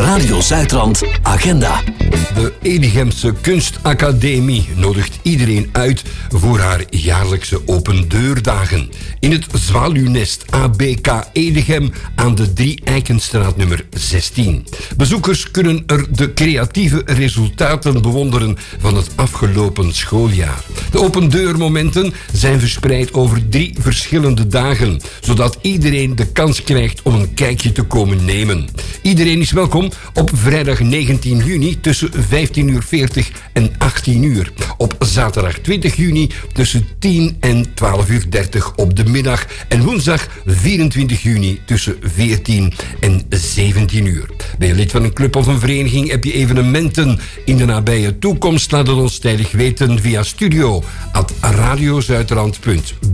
Radio Zuidrand Agenda. De Edigemse Kunstacademie nodigt iedereen uit voor haar jaarlijkse opendeurdagen. In het Zwaluwnest ABK Edegem aan de 3 Eikenstraat nummer 16. Bezoekers kunnen er de creatieve resultaten bewonderen van het afgelopen schooljaar. De opendeurmomenten zijn verspreid over 3 verschillende dagen, zodat iedereen de kans krijgt om een kijkje te komen nemen. Iedereen is welkom op vrijdag 19 juni tussen 15:40 en 18 uur. Op zaterdag 20 juni tussen 10 en 12:30 op de middag. En woensdag 24 juni tussen 14 en 17 uur. Ben je lid van een club of een vereniging? Heb je evenementen in de nabije toekomst? Laat het ons tijdig weten via studio@radiozuidrand.be.